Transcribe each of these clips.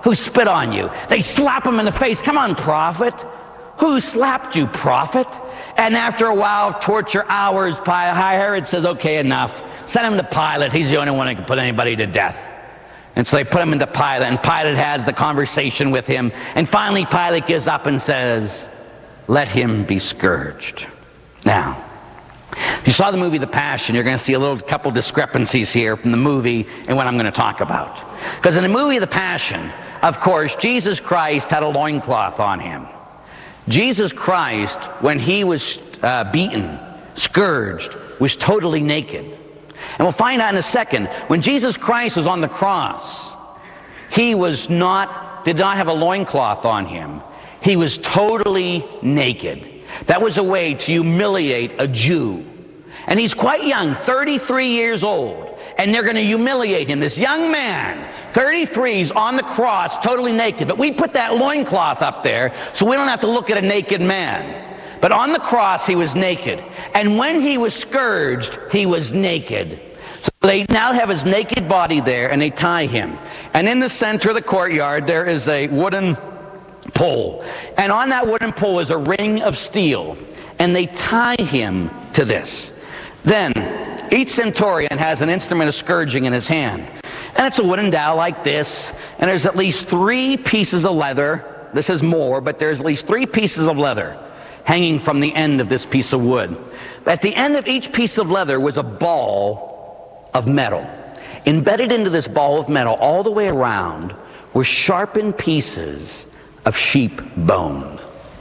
Who spit on you? They slap him in the face. Come on, prophet. Who slapped you, prophet? And after a while of torture, hours, Herod says, okay, enough. Send him to Pilate. He's the only one who can put anybody to death. And so they put him into Pilate, and Pilate has the conversation with him. And finally, Pilate gives up and says, let him be scourged. Now, if you saw the movie The Passion, you're going to see a couple discrepancies here from the movie and what I'm going to talk about. Because in the movie The Passion, of course, Jesus Christ had a loincloth on him. Jesus Christ, when he was beaten, scourged, was totally naked. And we'll find out in a second, when Jesus Christ was on the cross, he did not have a loincloth on him. He was totally naked. That was a way to humiliate a Jew. And he's quite young, 33 years old. And they're going to humiliate him. This young man, 33, is on the cross, totally naked. But we put that loincloth up there so we don't have to look at a naked man. But on the cross, he was naked. And when he was scourged, he was naked. So they now have his naked body there, and they tie him. And in the center of the courtyard, there is a wooden pole. And on that wooden pole is a ring of steel. And they tie him to this. Then, each centurion has an instrument of scourging in his hand. And it's a wooden dowel like this. And there's at least 3 pieces of leather. This is more, but there's at least 3 pieces of leather hanging from the end of this piece of wood. At the end of each piece of leather was a ball of metal. Embedded into this ball of metal all the way around were sharpened pieces of sheep bone.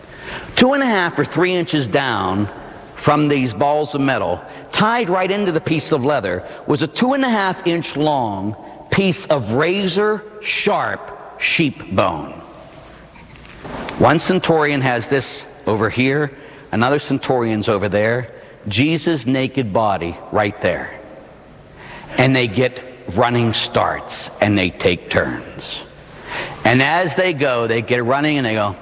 2.5 or 3 inches down from these balls of metal, tied right into the piece of leather, was a 2.5 inch long piece of razor sharp sheep bone. One centurion has this over here, another centurion's over there, Jesus' naked body right there. And they get running starts, and they take turns. And as they go, they get running, and they go,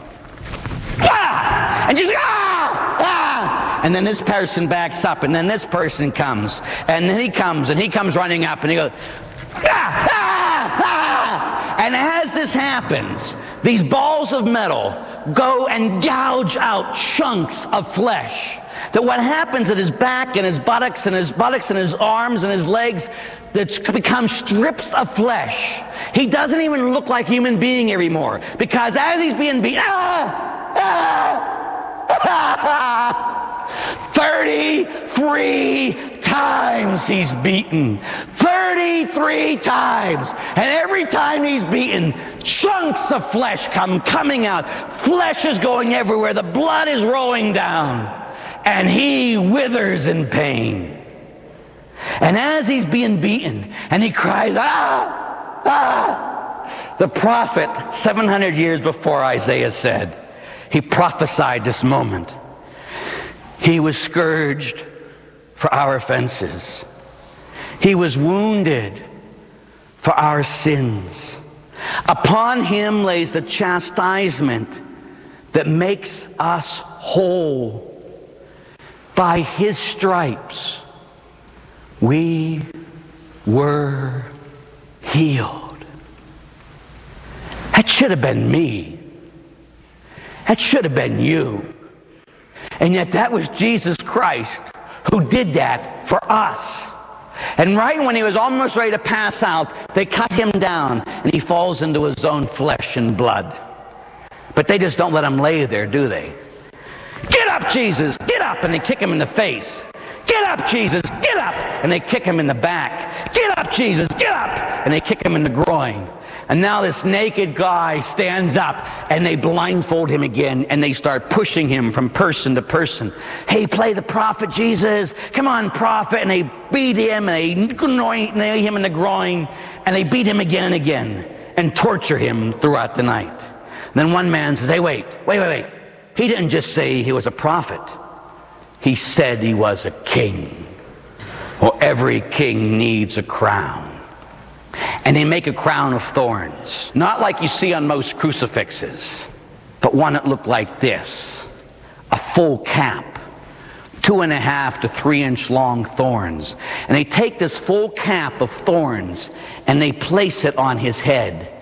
ah! And just, ah! Ah! And then this person backs up, and then this person comes, and then he comes running up, and he goes, ah! Ah! Ah! And as this happens, these balls of metal go and gouge out chunks of flesh. That what happens at his back and his buttocks and his arms and his legs, that become strips of flesh. He doesn't even look like a human being anymore, because as he's being beaten, 33 times he's beaten. 33 times. And every time he's beaten, chunks of flesh coming out. Flesh is going everywhere. The blood is rolling down. And he withers in pain. And as he's being beaten, and he cries, ah, ah, the prophet, 700 years before Isaiah said, he prophesied this moment. He was scourged for our offenses. He was wounded for our sins. Upon him lays the chastisement that makes us whole. By his stripes we were healed. That should have been me. That should have been you. And yet that was Jesus Christ who did that for us. And right when he was almost ready to pass out, they cut him down, and he falls into his own flesh and blood. But they just don't let him lay there, do they? Get up, Jesus, get up, and they kick him in the face. Get up, Jesus, get up, and they kick him in the back. Get up, Jesus, get up, and they kick him in the groin. And now this naked guy stands up, and they blindfold him again, and they start pushing him from person to person. Hey, play the prophet, Jesus. Come on, prophet. And they beat him, and they nail him in the groin, and they beat him again and again, and torture him throughout the night. And then one man says, hey, wait. He didn't just say he was a prophet. He said he was a king. Well, every king needs a crown. And they make a crown of thorns. Not like you see on most crucifixes, but one that looked like this. A full cap. 2.5 to 3 inch long thorns. And they take this full cap of thorns and they place it on his head.